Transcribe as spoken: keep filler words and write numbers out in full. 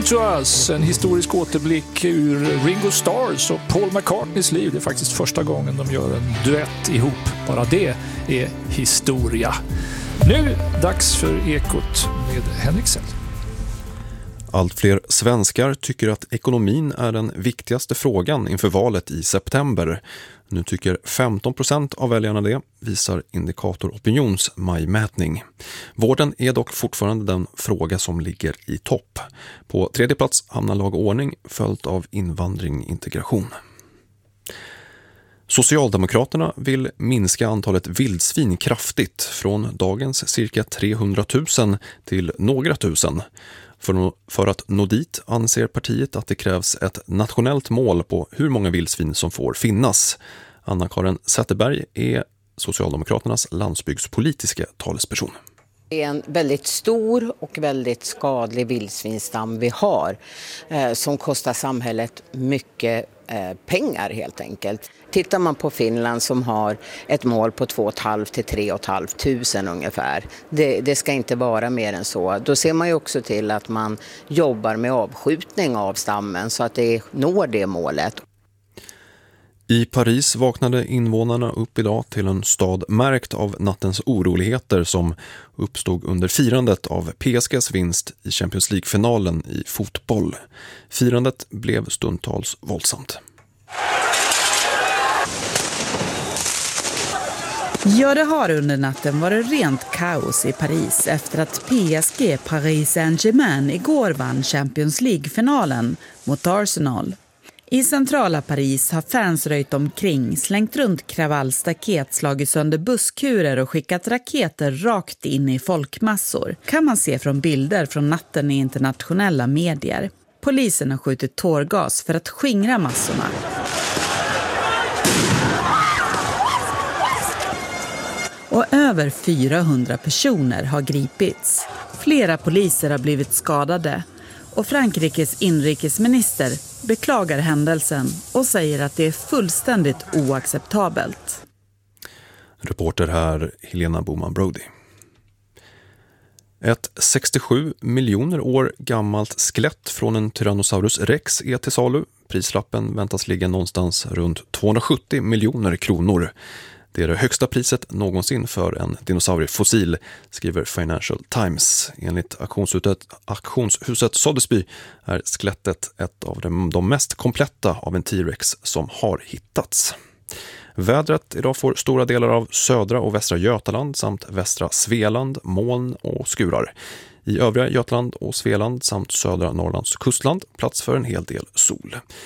to Us, en historisk återblick ur Ringo Starrs och Paul McCartneys liv. Det är faktiskt första gången de gör en duett ihop. Bara det är historia. Nu dags för Ekot med Henrik Sell. Allt fler svenskar tycker att ekonomin är den viktigaste frågan inför valet i september. Nu tycker femton procent av väljarna det, visar Indikator Opinions majmätning. Vården är dock fortfarande den fråga som ligger i topp. På tredje plats hamnar lag och ordning, följt av invandring integration. Socialdemokraterna vill minska antalet vildsvin kraftigt från dagens cirka trehundratusen till några tusen. För, för att nå dit anser partiet att det krävs ett nationellt mål på hur många vildsvin som får finnas. Anna-Karin Zetterberg är Socialdemokraternas landsbygdspolitiska talesperson. Det är en väldigt stor och väldigt skadlig vildsvinstam vi har eh, som kostar samhället mycket eh, pengar helt enkelt. Tittar man på Finland som har ett mål på två och ett halvt till tre och ett halvt tusen ungefär. Det, det ska inte vara mer än så. Då ser man ju också till att man jobbar med avskjutning av stammen så att det når det målet. I Paris vaknade invånarna upp idag till en stad märkt av nattens oroligheter som uppstod under firandet av P S G:s vinst i Champions League-finalen i fotboll. Firandet blev stundtals våldsamt. Ja, det har under natten varit rent kaos i Paris efter att P S G Paris Saint-Germain igår vann Champions League-finalen mot Arsenal. I centrala Paris har fans röjt omkring, slängt runt kravallstaket, slagit sönder busskurer och skickat raketer rakt in i folkmassor. Kan man se från bilder från natten i internationella medier. Polisen har skjutit tårgas för att skingra massorna. Och över fyrahundra personer har gripits. Flera poliser har blivit skadade. Och Frankrikes inrikesminister beklagar händelsen och säger att det är fullständigt oacceptabelt. Reporter här Helena Boman-Brody. Ett sextiosju miljoner år gammalt skelett från en Tyrannosaurus rex är till salu. Prislappen väntas ligga någonstans runt tvåhundrasjuttio miljoner kronor. Det är det högsta priset någonsin för en dinosauriefossil, skriver Financial Times. Enligt auktionshuset, auktionshuset Sotheby är skelettet ett av de, de mest kompletta av en T-rex som har hittats. Vädret idag får stora delar av södra och västra Götaland samt västra Svealand, moln och skurar. I övriga Götaland och Svealand samt södra Norrlands kustland plats för en hel del sol.